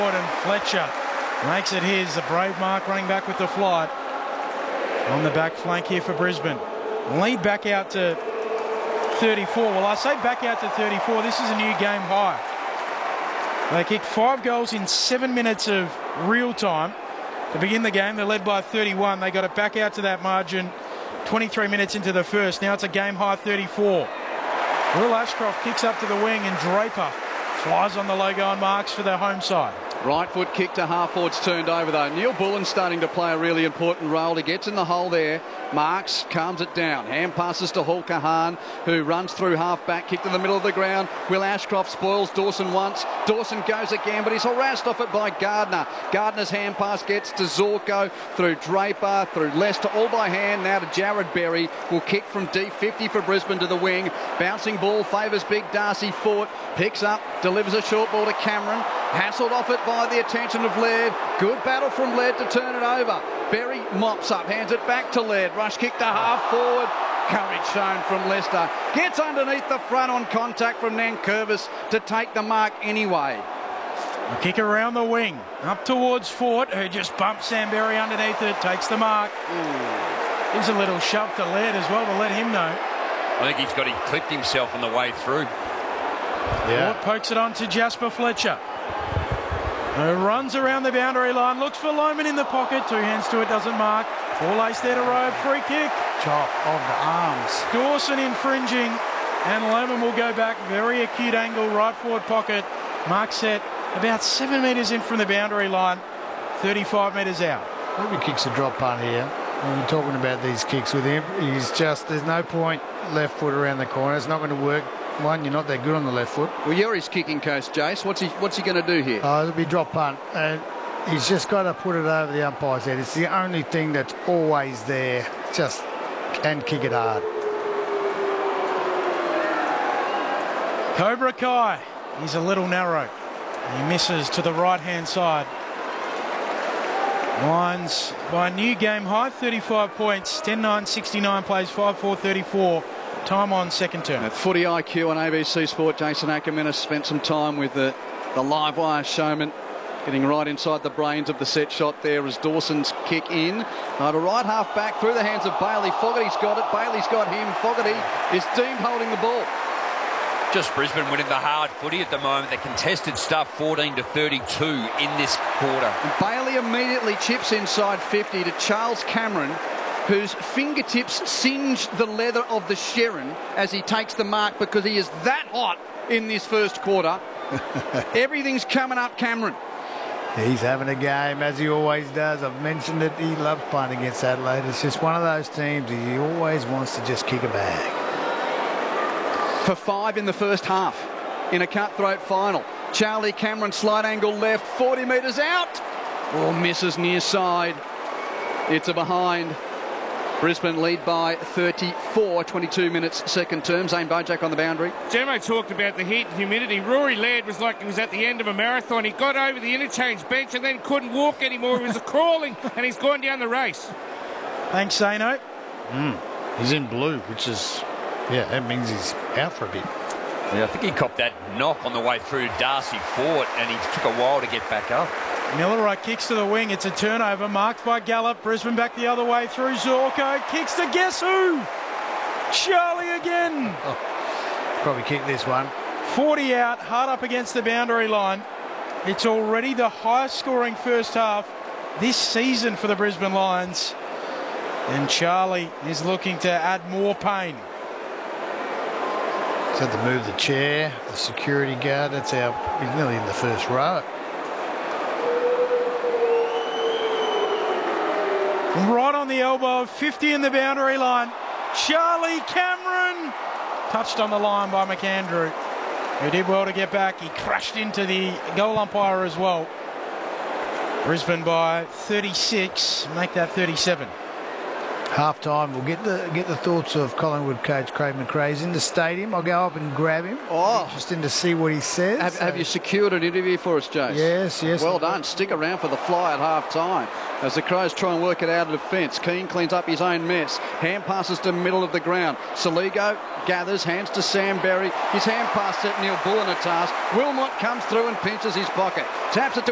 And Fletcher makes it his. A brave mark running back with the flight on the back flank here for Brisbane. Lead back out to 34. Well, I say back out to 34. This is a new game high. They kicked 5 goals in 7 minutes of real time to begin the game. They're led by 31. They got it back out to that margin 23 minutes into the first. Now it's a game high 34. Will Ashcroft kicks up to the wing and Draper flies on the logo and marks for their home side. Right foot kick to half forwards turned over though. Neil Bullen starting to play a really important role. He gets in the hole there, marks, calms it down. Hand passes to Hul Kahan, who runs through half back, kick to the middle of the ground. Will Ashcroft spoils Dawson once. Dawson goes again, but he's harassed off it by Gardner. Gardner's hand pass gets to Zorko, through Draper, through Lester, all by hand. Now to Jared Berry, will kick from deep, 50 for Brisbane to the wing. Bouncing ball favours Big Darcy Fort, picks up, delivers a short ball to Cameron. Hassled off it by the attention of Laird. Good battle from Laird to turn it over. Berry mops up, hands it back to Laird. Rush kick to half forward. Courage shown from Leicester. Gets underneath the front on contact from Nankervis to take the mark anyway. A kick around the wing, up towards Fort, who just bumps Sam Berry underneath it, takes the mark. Gives a little shove to Laird as well to let him know. I think he clipped himself on the way through. Yeah. Fort pokes it on to Jasper Fletcher, who runs around the boundary line, looks for Lohman in the pocket, 2 hands to it, doesn't mark. Ball ace there to Rowe, free kick. Chop of the arms. Dawson infringing, and Lohman will go back, very acute angle, right forward pocket. Mark set about 7 metres in from the boundary line, 35 metres out. Maybe kicks a drop punt here. When we're talking about these kicks with him, there's no point left foot around the corner. It's not going to work. One, you're not that good on the left foot. Well, you're his kicking coach, Jace. What's he going to do here? It'll be drop punt. And he's just got to put it over the umpire's head. It's the only thing that's always there. And kick it hard. Cobra Kai, he's a little narrow. He misses to the right-hand side. Lions by a new game high, 35 points, 10-9-69 plays 5-4-34. Time on second term. Footy IQ on ABC Sport. Jason Ackerman spent some time with the live wire showman, getting right inside the brains of the set shot there as Dawson's kick in. To right half back through the hands of Bailey. Fogarty's got it. Bailey's got him. Fogarty is deemed holding the ball. Just Brisbane winning the hard footy at the moment. The contested stuff 14-32 in this quarter. And Bailey immediately chips inside 50 to Charles Cameron, whose fingertips singe the leather of the Sherrin as he takes the mark because he is that hot in this first quarter. Everything's coming up Cameron. He's having a game, as he always does. I've mentioned it. He loves playing against Adelaide. It's just one of those teams he always wants to just kick a bag. For 5 in the first half in a cutthroat final. Charlie Cameron, slight angle left, 40 metres out. Oh, misses near side. It's a behind. Brisbane lead by 34, 22 minutes second term. Zane Bojack on the boundary. Gemmo talked about the heat and humidity. Rory Laird was like he was at the end of a marathon. He got over the interchange bench and then couldn't walk anymore. He was crawling and he's gone down the race. Thanks, Zano. He's in blue, which is, that means he's out for a bit. Yeah, I think he copped that knock on the way through Darcy Fort and he took a while to get back up. Millerite kicks to the wing. It's a turnover marked by Gallup. Brisbane back the other way through Zorko. Kicks to guess who? Charlie again. Probably kick this one. 40 out, hard up against the boundary line. It's already the highest scoring first half this season for the Brisbane Lions. And Charlie is looking to add more pain. He's had to move the chair, the security guard. He's nearly in the first row. Right on the elbow, 50 in the boundary line. Charlie Cameron touched on the line by McAndrew, who did well to get back. He crashed into the goal umpire as well. Brisbane by 36, make that 37. Half-time, we'll get the thoughts of Collingwood coach Craig McRae. He's in the stadium. I'll go up and grab him. Interesting to see what he says. Have you secured an interview for us, Jace? Yes. Well done. Stick around for the fly at half-time as the Crows try and work it out of defence. Keane cleans up his own mess. Hand passes to middle of the ground. Saligo gathers, hands to Sam Berry. His hand pass set Neil Bullen a task. Wilmot comes through and pinches his pocket. Taps it to